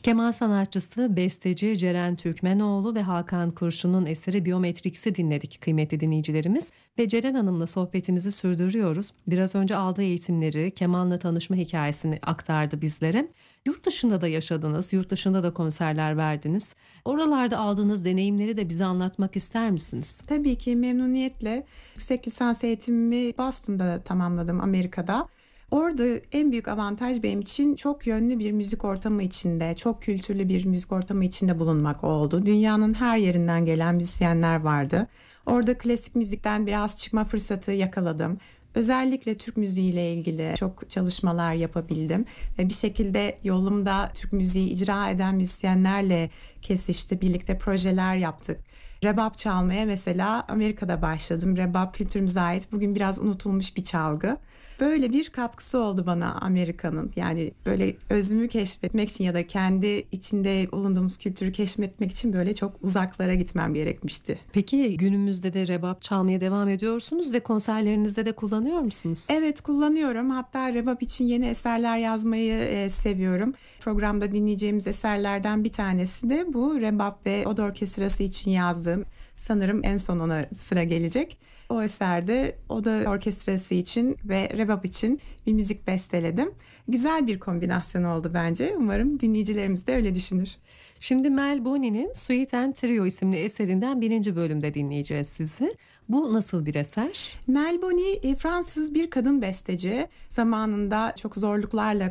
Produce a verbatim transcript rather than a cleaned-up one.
Keman sanatçısı, besteci Ceren Türkmenoğlu ve Hakan Kurşun'un eseri Biyometriks'i dinledik kıymetli dinleyicilerimiz. Ve Ceren Hanım'la sohbetimizi sürdürüyoruz. Biraz önce aldığı eğitimleri, kemanla tanışma hikayesini aktardı bizlere. Yurt dışında da yaşadınız, yurt dışında da konserler verdiniz. Oralarda aldığınız deneyimleri de bize anlatmak ister misiniz? Tabii ki memnuniyetle. Yüksek lisans eğitimimi Boston'da tamamladım, Amerika'da. Orada en büyük avantaj benim için çok yönlü bir müzik ortamı içinde, çok kültürlü bir müzik ortamı içinde bulunmak oldu. Dünyanın her yerinden gelen müzisyenler vardı. Orada klasik müzikten biraz çıkma fırsatı yakaladım. Özellikle Türk müziğiyle ilgili çok çalışmalar yapabildim. Ve bir şekilde yolumda Türk müziği icra eden müzisyenlerle kesişti. Birlikte projeler yaptık. Rebap çalmaya mesela Amerika'da başladım. Rebap kültürümüze ait, bugün biraz unutulmuş bir çalgı. Böyle bir katkısı oldu bana Amerika'nın. Yani böyle özümü keşfetmek için ya da kendi içinde bulunduğumuz kültürü keşfetmek için böyle çok uzaklara gitmem gerekmişti. Peki günümüzde de rebap çalmaya devam ediyorsunuz ve konserlerinizde de kullanıyor musunuz? Evet, kullanıyorum. Hatta rebap için yeni eserler yazmayı e, seviyorum. Programda dinleyeceğimiz eserlerden bir tanesi de bu. Rebap ve Oda Orkestrası için yazdığım. Sanırım en son ona sıra gelecek. O eserde Oda Orkestrası için ve rebap için bir müzik besteledim. Güzel bir kombinasyon oldu bence. Umarım dinleyicilerimiz de öyle düşünür. Şimdi Mel Boni'nin Suite and Trio isimli eserinden birinci bölümde dinleyeceğiz sizi. Bu nasıl bir eser? Mel Boni Fransız bir kadın besteci. Zamanında çok zorluklarla